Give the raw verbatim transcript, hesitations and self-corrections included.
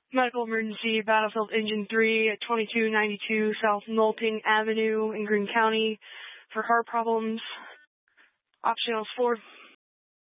Medical emergency, Battlefield Engine three at twenty-two ninety-two South Nolting Avenue in Greene County for heart problems. Optionals four.